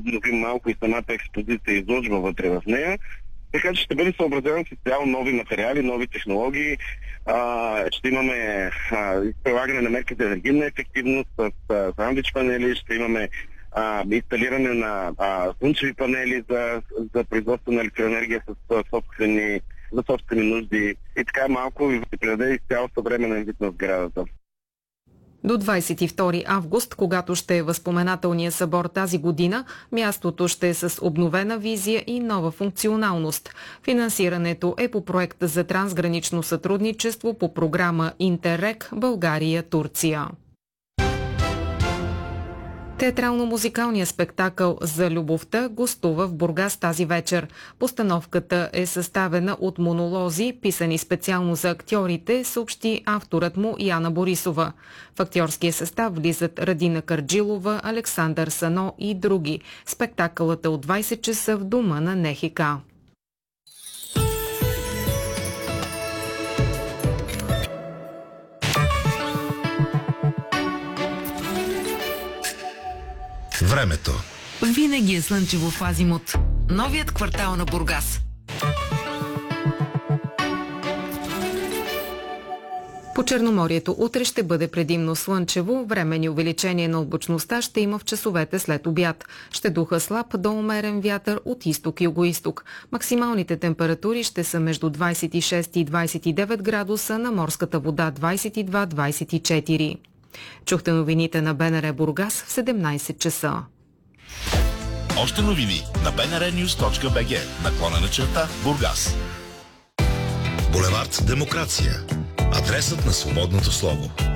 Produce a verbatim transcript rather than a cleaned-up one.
обновим малко и самата експозиция и изложба вътре в нея. Така че ще бъде съобразено с цяло нови материали, нови технологии. А, ще имаме а, прилагане на мерки за енергийна ефективност с сандвич панели, ще имаме а, инсталиране на а, слънчеви панели за, за производство на електроенергия с собствени, за собствени нужди. И така малко ви придаде изцяло съвременен вид на сградата. До двадесет и втори август, когато ще е възпоменателния събор тази година, мястото ще е с обновена визия и нова функционалност. Финансирането е по проекта за трансгранично сътрудничество по програма Интеррек България-Турция. Театрално-музикалният спектакъл «За любовта» гостува в Бургас тази вечер. Постановката е съставена от монолози, писани специално за актьорите, съобщи авторът му Яна Борисова. В актьорския състав влизат Радина Карджилова, Александър Сано и други. Спектакълът е от двадесет часа в дома на НХК. Времето. Винаги е слънчево в Азимут. Новият квартал на Бургас. По Черноморието утре ще бъде предимно слънчево, временни увеличение на облачността ще има в часовете след обяд. Ще духа слаб до умерен вятър от изток и югоизток. Максималните температури ще са между двадесет и шест и двадесет и девет градуса, на морската вода двадесет и два до двадесет и четири. Чухте новините на БНР Бургас в седемнадесет часа. Още новини на би ен ар нюз точка би джи, наклонена черта Бургас. Булевард Демокрация. Адресът на свободното слово.